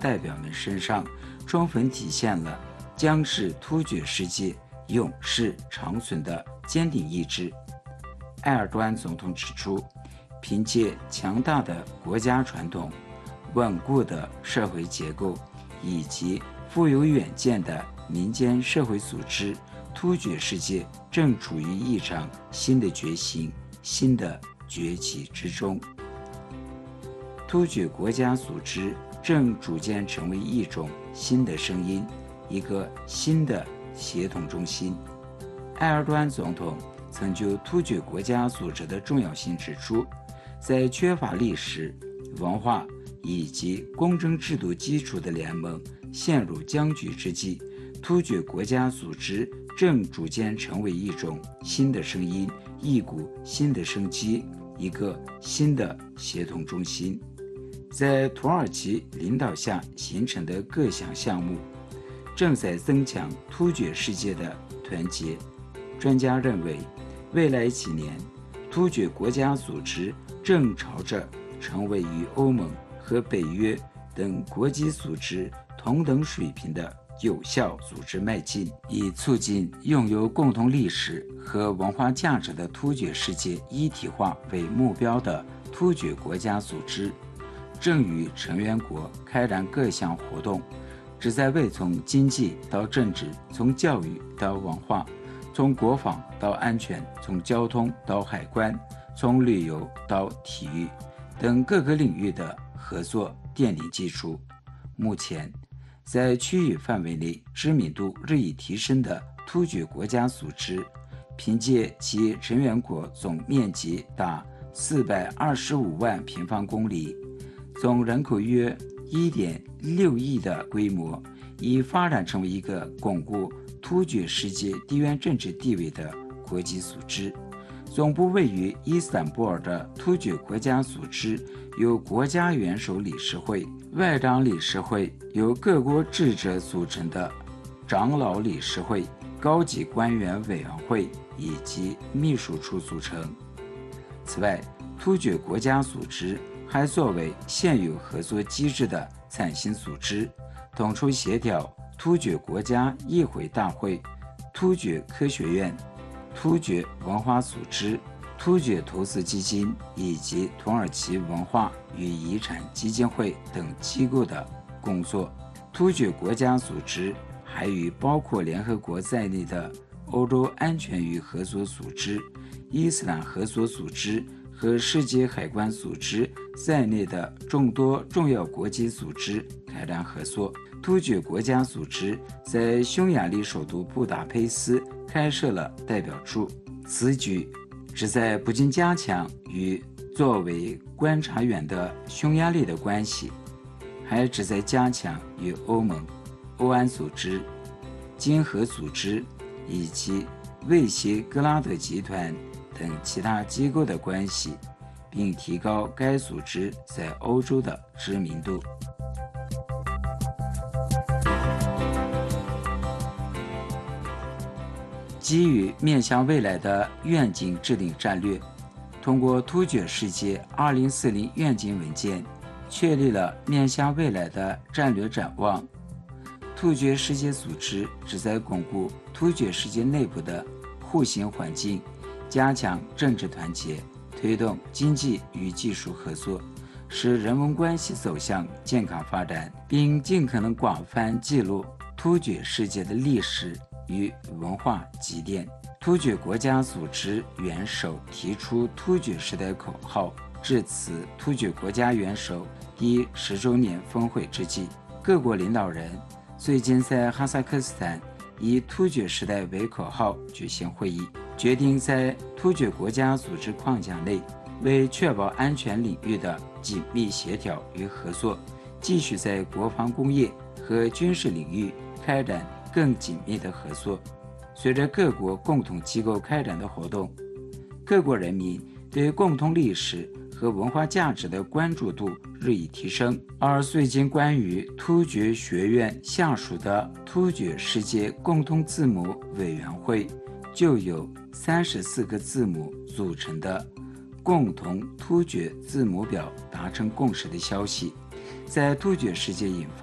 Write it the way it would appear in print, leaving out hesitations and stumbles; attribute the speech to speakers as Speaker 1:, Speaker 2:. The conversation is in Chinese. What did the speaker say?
Speaker 1: 代表们身上，充分体现了将使突厥世界永世长存的坚定意志。埃尔多安总统指出，凭借强大的国家传统、稳固的社会结构以及富有远见的民间社会组织，突厥世界正处于一场新的觉醒、新的崛起之中。突厥国家组织正逐渐成为一种新的声音，一个新的协同中心。埃尔多安总统曾就突厥国家组织的重要性指出，在缺乏历史、文化以及公正制度基础的联盟陷入僵局之际，突厥国家组织正逐渐成为一种新的声音，一股新的生机，一个新的协同中心。在土耳其领导下形成的各项项目，正在增强突厥世界的团结。专家认为，未来几年，突厥国家组织正朝着成为与欧盟和北约等国际组织同等水平的有效组织迈进，以促进拥有共同历史和文化价值的突厥世界一体化为目标的突厥国家组织，正与成员国开展各项活动，旨在为从经济到政治、从教育到文化、从国防到安全、从交通到海关、从旅游到体育等各个领域的合作奠定基础。目前，在区域范围内知名度日益提升的突厥国家组织，凭借其成员国总面积达425万平方公里，总人口约1.6亿的规模，已发展成为一个巩固突厥世界地缘政治地位的国际组织。总部位于伊斯坦布尔的突厥国家组织由国家元首理事会、外长理事会，由各国智者组成的长老理事会、高级官员委员会以及秘书处组成。此外，突厥国家组织还作为现有合作机制的崭新组织，统筹协调突厥国家议会大会、突厥科学院、突厥文化组织、突厥投资基金以及土耳其文化与遗产基金会等机构的工作。突厥国家组织还与包括联合国在内的欧洲安全与合作组织、伊斯兰合作组织和世界海关组织在内的众多重要国际组织开展合作。突厥国家组织在匈牙利首都布达佩斯开设了代表处，此举旨在不仅加强与作为观察员的匈牙利的关系，还旨在加强与欧盟、欧安组织、经合组织以及魏谢格拉德集团等其他机构的关系，并提高该组织在欧洲的知名度。基于面向未来的愿景制定战略，通过突厥世界2040愿景文件，确立了面向未来的战略展望。突厥世界组织旨在巩固突厥世界内部的互信环境，加强政治团结，推动经济与技术合作，使人文关系走向健康发展，并尽可能广泛记录突厥世界的历史与文化积淀。突厥国家组织元首提出突厥时代口号，致辞突厥国家元首第10周年峰会之际，各国领导人最近在哈萨克斯坦以突厥时代为口号举行会议，决定在突厥国家组织框架内，为确保安全领域的紧密协调与合作，继续在国防工业和军事领域开展更紧密的合作。随着各国共同机构开展的活动，各国人民对共同历史和文化价值的关注度日益提升。而最近关于突厥学院下属的突厥世界共同字母委员会，就有34个字母组成的共同突厥字母表达成共识的消息，在突厥世界引发